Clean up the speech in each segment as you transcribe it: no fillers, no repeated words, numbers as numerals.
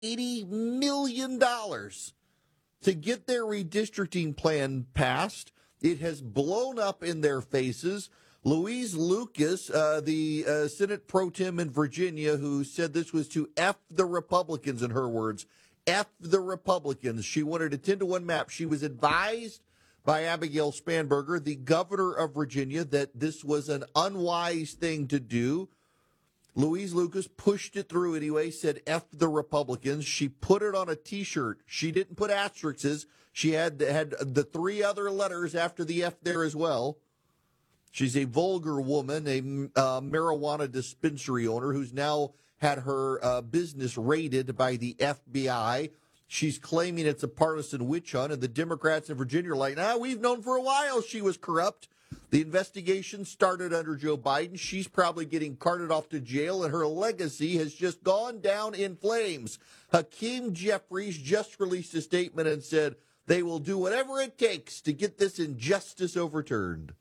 $80 million to get their redistricting plan passed. It has blown up in their faces. Louise Lucas, the Senate pro tem in Virginia, who said this was to F the Republicans, in her words, F the Republicans. She wanted a 10-to-1 map. She was advised by Abigail Spanberger, the governor of Virginia, that this was an unwise thing to do. Louise Lucas pushed it through anyway, said F the Republicans. She put it on a T-shirt. She didn't put asterisks. She had the three other letters after the F there as well. She's a vulgar woman, a marijuana dispensary owner who's now had her business raided by the FBI. She's claiming it's a partisan witch hunt, and the Democrats in Virginia are like, we've known for a while she was corrupt. The investigation started under Joe Biden. She's probably getting carted off to jail, and her legacy has just gone down in flames. Hakeem Jeffries just released a statement and said they will do whatever it takes to get this injustice overturned.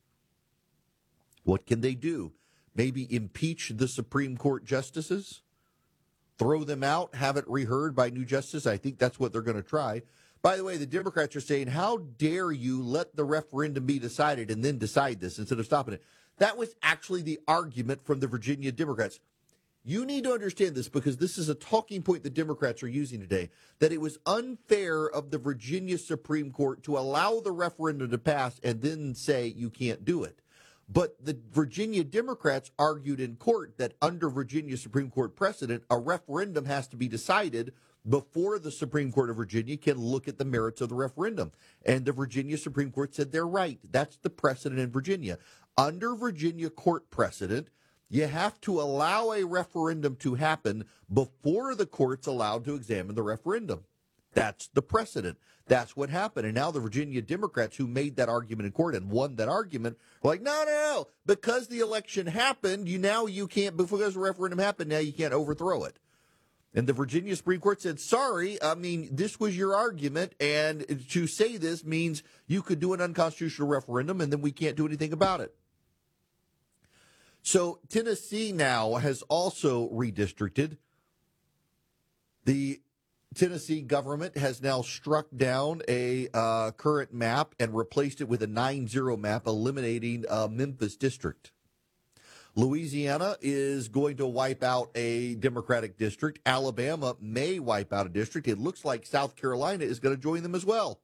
What can they do? Maybe impeach the Supreme Court justices? Throw them out, have it reheard by new justice? I think that's what they're going to try. By the way, the Democrats are saying, how dare you let the referendum be decided and then decide this instead of stopping it? That was actually the argument from the Virginia Democrats. You need to understand this because this is a talking point the Democrats are using today, that it was unfair of the Virginia Supreme Court to allow the referendum to pass and then say you can't do it. But the Virginia Democrats argued in court that under Virginia Supreme Court precedent, a referendum has to be decided before the Supreme Court of Virginia can look at the merits of the referendum. And the Virginia Supreme Court said they're right. That's the precedent in Virginia. Under Virginia court precedent, you have to allow a referendum to happen before the court's allowed to examine the referendum. That's the precedent. That's what happened. And now the Virginia Democrats who made that argument in court and won that argument are like, no. Because the election happened, you can't, because the referendum happened, now you can't overthrow it. And the Virginia Supreme Court said, sorry, this was your argument, and to say this means you could do an unconstitutional referendum, and then we can't do anything about it. So Tennessee now has also redistricted. The Tennessee government has now struck down a current map and replaced it with a 9-0 map, eliminating Memphis district. Louisiana is going to wipe out a Democratic district. Alabama may wipe out a district. It looks like South Carolina is going to join them as well.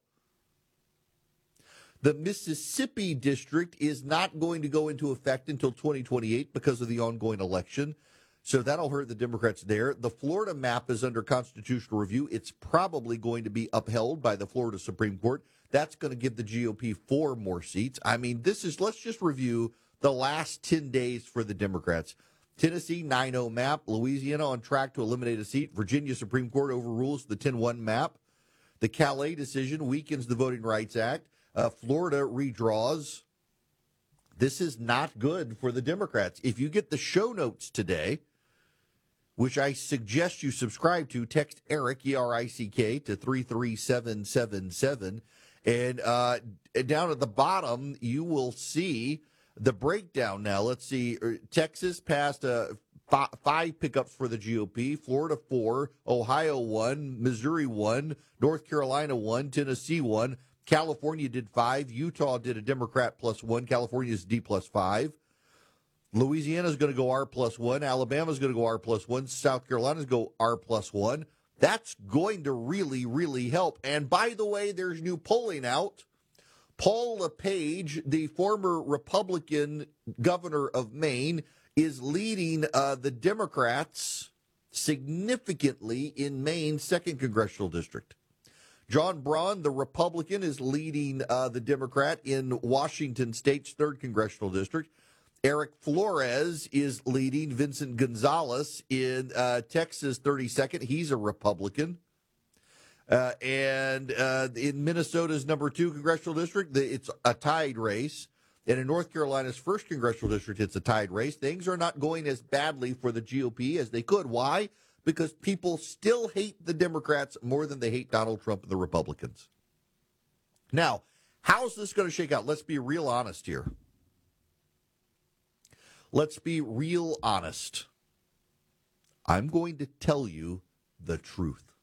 The Mississippi district is not going to go into effect until 2028 because of the ongoing election. So that'll hurt the Democrats there. The Florida map is under constitutional review. It's probably going to be upheld by the Florida Supreme Court. That's going to give the GOP 4 more seats. Let's just review the last 10 days for the Democrats. Tennessee, 9-0 map. Louisiana on track to eliminate a seat. Virginia Supreme Court overrules the 10-1 map. The Calais decision weakens the Voting Rights Act. Florida redraws. This is not good for the Democrats. If you get the show notes today, which I suggest you subscribe to, text Eric, E-R-I-C-K, to 33777. And down at the bottom, you will see the breakdown now. Let's see. Texas passed 5 pickups for the GOP. Florida 4. Ohio 1. Missouri 1. North Carolina 1. Tennessee 1. California did 5. Utah did a Democrat +1. California's D +5. Louisiana's going to go R +1. Alabama's going to go R +1. South Carolina's go R +1. That's going to really, really help. And by the way, there's new polling out. Paul LePage, the former Republican governor of Maine, is leading the Democrats significantly in Maine's 2nd congressional district. John Braun, the Republican, is leading the Democrat in Washington State's 3rd congressional district. Eric Flores is leading Vincent Gonzalez in Texas 32nd. He's a Republican. And in Minnesota's number 2 congressional district, it's a tied race. And in North Carolina's 1st congressional district, it's a tied race. Things are not going as badly for the GOP as they could. Why? Because people still hate the Democrats more than they hate Donald Trump and the Republicans. Now, how's this going to shake out? Let's be real honest here. Let's be real honest. I'm going to tell you the truth.